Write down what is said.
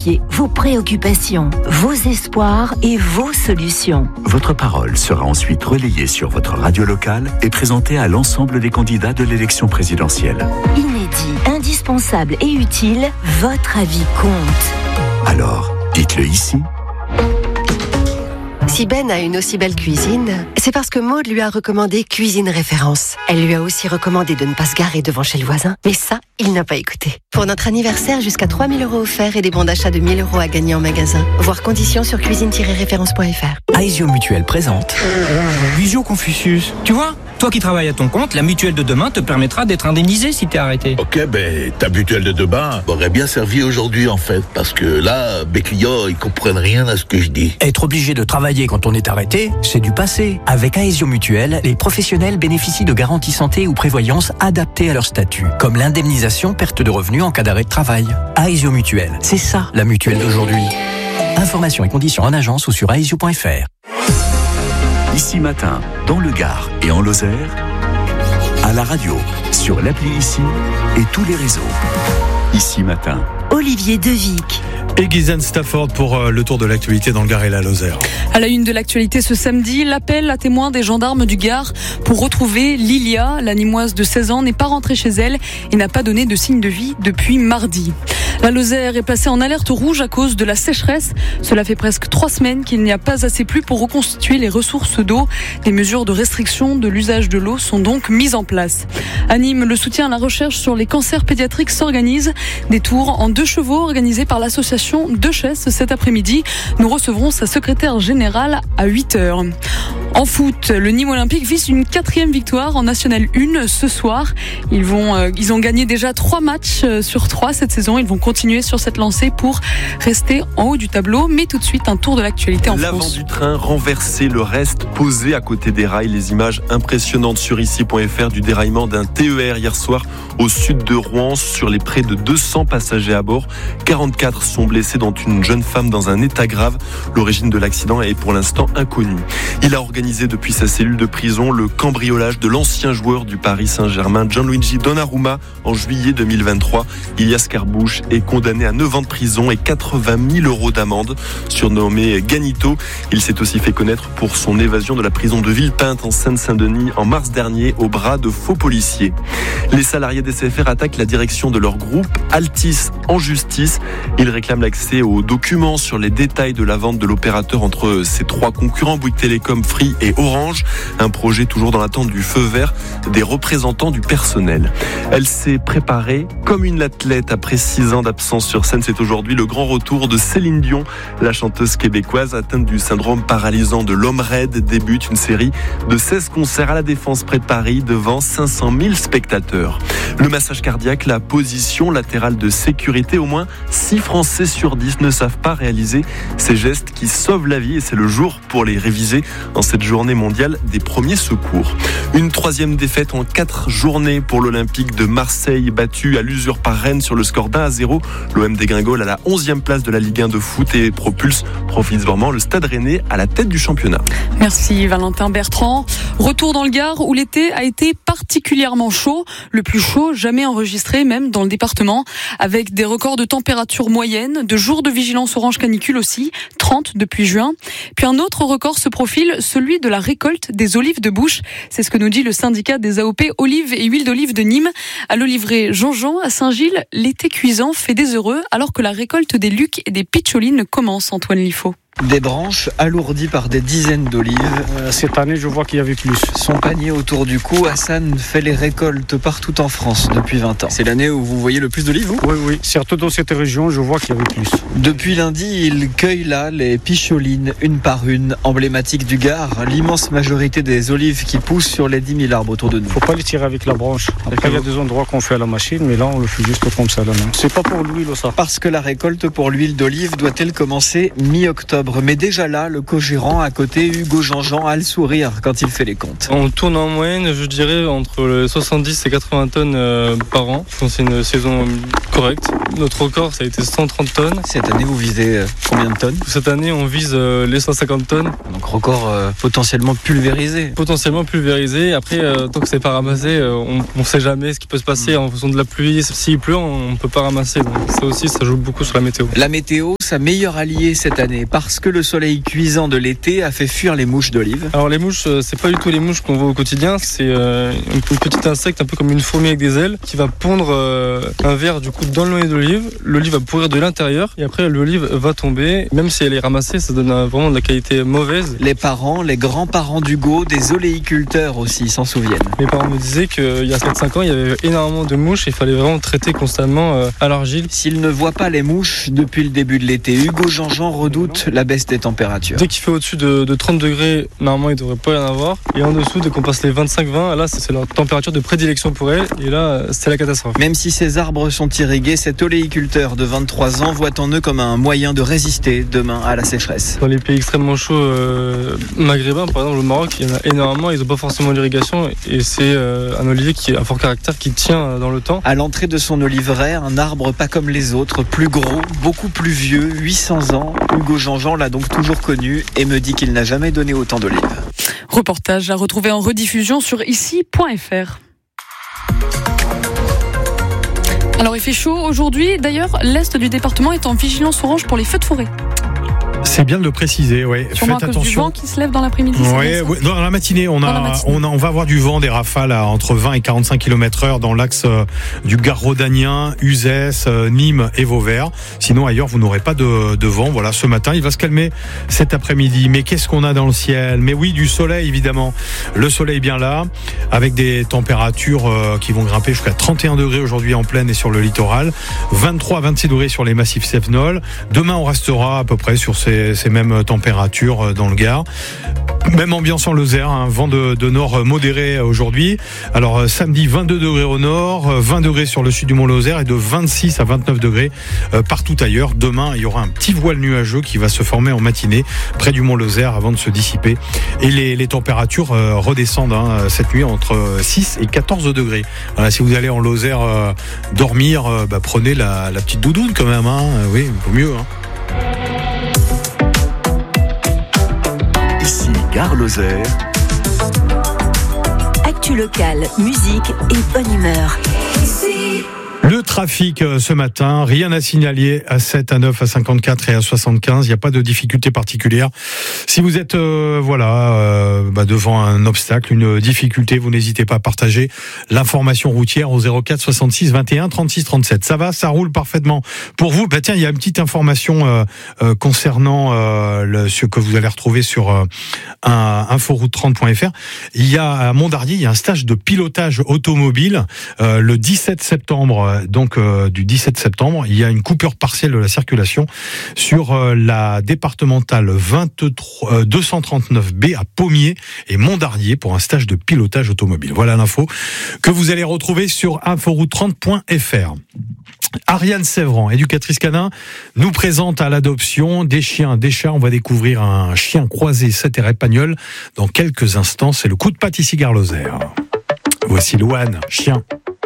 confier vos préoccupations, vos espoirs et vos solutions. Votre parole sera ensuite relayée sur votre radio locale et présentée à l'ensemble des candidats de l'élection présidentielle. Inédit, indispensable et utile, votre avis compte. Alors, dites-le ici. Si Ben a une aussi belle cuisine, c'est parce que Maud lui a recommandé Cuisine Référence. Elle lui a aussi recommandé de ne pas se garer devant chez le voisin. Mais ça, il n'a pas écouté. Pour notre anniversaire, jusqu'à 3 000 € offerts et des bons d'achat de 1 000 € à gagner en magasin. Voir conditions sur cuisine-référence.fr. Aesio Mutuelle présente Visio Confucius. Tu vois, toi qui travailles à ton compte, la mutuelle de demain te permettra d'être indemnisé si t'es arrêté. Ok, ta mutuelle de demain m'aurait bien servi aujourd'hui en fait. Parce que là, mes clients, ils comprennent rien à ce que je dis. Être obligé de travailler quand on est arrêté, c'est du passé. Avec Aesio Mutuelle, les professionnels bénéficient de garanties santé ou prévoyance adaptées à leur statut, comme l'indemnisation perte de revenus en cas d'arrêt de travail. Aesio Mutuelle, c'est ça la mutuelle d'aujourd'hui. Informations et conditions en agence ou sur aesio.fr. Ici Matin, dans le Gard et en Lozère, à la radio, sur l'appli Ici et tous les réseaux. Ici Matin. Olivier Devic. Et Guyzane Stafford pour le tour de l'actualité dans le Gard et la Lozère. À la une de l'actualité ce samedi, l'appel à témoins des gendarmes du Gard pour retrouver Lilia. La Nîmoise de 16 ans n'est pas rentrée chez elle et n'a pas donné de signe de vie depuis mardi. La Lozère est placée en alerte rouge à cause de la sécheresse. Cela fait presque 3 semaines qu'il n'y a pas assez plu pour reconstituer les ressources d'eau. Des mesures de restriction de l'usage de l'eau sont donc mises en place. À Nîmes, le soutien à la recherche sur les cancers pédiatriques s'organise. Des tours en 2 chevaux organisés par l'association Dechesse cet après-midi. Nous recevrons sa secrétaire générale à 8h. En foot, le Nîmes Olympique vise une 4e victoire en National 1 ce soir. Ils ont gagné déjà 3 matchs sur 3 cette saison. Ils vont continuer sur cette lancée pour rester en haut du tableau. Mais tout de suite, un tour de l'actualité en L'avant France. du train renversé, le reste posé à côté des rails. Les images impressionnantes sur ici.fr du déraillement d'un TER hier soir au sud de Rouen sur les près de 200 passagers à bord. 44 sont blessés, dont une jeune femme dans un état grave. L'origine de l'accident est pour l'instant inconnue. Il a organisé depuis sa cellule de prison le cambriolage de l'ancien joueur du Paris Saint-Germain, Gianluigi Donnarumma, en juillet 2023. Ilias Carabouche est condamné à 9 ans de prison et 80 000 € d'amende. Surnommé Ganito, il s'est aussi fait connaître pour son évasion de la prison de Villepinte en Seine-Saint-Denis en mars dernier au bras de faux policiers. Les salariés d'SFR attaquent la direction de leur groupe Altis en justice. Ils réclament l'accès aux documents sur les détails de la vente de l'opérateur entre ses 3 concurrents, Bouygues Télécom, Free et Orange. Un projet toujours dans l'attente du feu vert des représentants du personnel. Elle s'est préparée comme une athlète après 6 ans d'absence sur scène. C'est aujourd'hui le grand retour de Céline Dion. La chanteuse québécoise atteinte du syndrome paralysant de l'homme raide débute une série de 16 concerts à la Défense près de Paris devant 500 000 spectateurs. Le massage cardiaque, la position latérale de sécurité, au moins 6 Français sur 10 ne savent pas réaliser ces gestes qui sauvent la vie et c'est le jour pour les réviser en cette journée mondiale des premiers secours. Une 3e défaite en 4 journées pour l'Olympique de Marseille, battu à l'usure par Rennes sur le score d'1-0. L'OM dégringole à la 11e place de la Ligue 1 de foot et propulse provisoirement le Stade Rennais à la tête du championnat. Merci Valentin Bertrand. Retour dans le Gard où l'été a été particulièrement chaud, le plus chaud jamais enregistré même dans le département, avec des records de température moyenne, de jours de vigilance orange canicule aussi, 30 depuis juin. Puis un autre record se profile, celui de la récolte des olives de bouche. C'est ce que nous dit le syndicat des AOP olives et huile d'olive de Nîmes. À l'oliveraie Jean-Jean à Saint-Gilles, l'été cuisant fait des heureux alors que la récolte des lucs et des pitcholines commence, Antoine Liffaut. Des branches alourdies par des dizaines d'olives. Cette année, je vois qu'il y avait plus. Son panier autour du cou, Hassan fait les récoltes partout en France depuis 20 ans. C'est l'année où vous voyez le plus d'olives, vous ? Oui. Surtout dans cette région, je vois qu'il y avait plus. Depuis lundi, il cueille là les picholines, une par une, emblématiques du Gard. L'immense majorité des olives qui poussent sur les 10 000 arbres autour de nous. Faut pas les tirer avec la branche. Après, il y a des endroits qu'on fait à la machine, mais là, on le fait juste comme ça, la main. C'est pas pour l'huile, ça. Parce que la récolte pour l'huile d'olive doit-elle commencer mi-octobre ? Mais déjà là, le co-gérant à côté, Hugo Jean-Jean, a le sourire quand il fait les comptes. On tourne en moyenne, je dirais, entre 70 et 80 tonnes par an. Donc c'est une saison correcte. Notre record, ça a été 130 tonnes. Cette année, vous visez combien de tonnes ? Cette année, on vise les 150 tonnes. Donc record potentiellement pulvérisé. Potentiellement pulvérisé. Après, tant que c'est pas ramassé, on ne sait jamais ce qui peut se passer en fonction de la pluie. S'il pleut, on ne peut pas ramasser. Donc ça aussi, ça joue beaucoup sur la météo. La météo, sa meilleure alliée cette année parce que le soleil cuisant de l'été a fait fuir les mouches d'olive. Alors les mouches, c'est pas du tout les mouches qu'on voit au quotidien, c'est une petite insecte un peu comme une fourmi avec des ailes qui va pondre un ver du coup dans le noyer d'olive. L'olive va pourrir de l'intérieur et après l'olive va tomber. Même si elle est ramassée, ça donne vraiment de la qualité mauvaise. Les parents, les grands-parents d'Hugo, des oléiculteurs aussi s'en souviennent. Mes parents me disaient qu'il y a 4-5 ans, il y avait énormément de mouches et il fallait vraiment traiter constamment à l'argile. S'il ne voit pas les mouches depuis le début de l'été, Hugo Jean-Jean redoute la baisse des températures. Dès qu'il fait au-dessus de 30 degrés, normalement il ne devrait pas y en avoir. Et en dessous, dès qu'on passe les 25-20, là c'est leur température de prédilection pour elle. Et là, c'est la catastrophe. Même si ces arbres sont irrigués, cet oléiculteur de 23 ans voit en eux comme un moyen de résister demain à la sécheresse. Dans les pays extrêmement chauds maghrébins, par exemple au Maroc, il y en a énormément, ils n'ont pas forcément l'irrigation et c'est un olivier qui est à fort caractère, qui tient dans le temps. À l'entrée de son oliveraie, un arbre pas comme les autres, plus gros, beaucoup plus vieux, 800 ans. Hugo Jean-Jean l'a donc toujours connu et me dit qu'il n'a jamais donné autant d'olives. Reportage à retrouver en rediffusion sur ici.fr. Alors il fait chaud aujourd'hui, d'ailleurs l'est du département est en vigilance orange pour les feux de forêt. C'est bien de le préciser, ouais. Sûrement Faites à cause attention. du vent qui se lève dans l'après-midi. Ouais, dans la matinée, on va avoir du vent, des rafales à entre 20 et 45 km/h dans l'axe du Gard rhodanien, Uzès, Nîmes et Vauvert. Sinon, ailleurs, vous n'aurez pas de vent. Voilà, ce matin, il va se calmer cet après-midi. Mais qu'est-ce qu'on a dans le ciel? Mais oui, du soleil, évidemment. Le soleil bien là, avec des températures qui vont grimper jusqu'à 31 degrés aujourd'hui en plaine et sur le littoral. 23 à 26 degrés sur les massifs Cévenol. Demain, on restera à peu près sur ces mêmes températures dans le Gard. Même ambiance en Lozère, hein, vent de nord modéré aujourd'hui. Alors samedi 22 degrés au nord, 20 degrés sur le sud du Mont-Lozère et de 26 à 29 degrés partout ailleurs. Demain, il y aura un petit voile nuageux qui va se former en matinée près du Mont-Lozère avant de se dissiper. Et les températures redescendent cette nuit entre 6 et 14 degrés. Voilà, si vous allez en Lozère dormir, prenez la petite doudoune quand même. Hein. Oui, il vaut mieux. Hein. Ici, Gare Lozère. Actu locale, musique et bonne humeur. Le trafic ce matin, rien à signaler à 7, à 9, à 54 et à 75. Il n'y a pas de difficulté particulière. Si vous êtes devant un obstacle, une difficulté, vous n'hésitez pas à partager l'information routière au 04 66 21 36 37. Ça va, ça roule parfaitement pour vous. Tiens, il y a une petite information concernant ce que vous allez retrouver sur inforoute30.fr. Il y a à Montardier, il y a un stage de pilotage automobile le 17 septembre. Du 17 septembre, il y a une coupure partielle de la circulation sur la départementale 239B à Pommiers et Montardier pour un stage de pilotage automobile. Voilà l'info que vous allez retrouver sur inforoute30.fr. Ariane Sévran, éducatrice canin, nous présente à l'adoption des chiens, des chats. On va découvrir un chien croisé setter espagnol dans quelques instants. C'est le coup de patte ici Gare Lozère. Voici Louane, chien.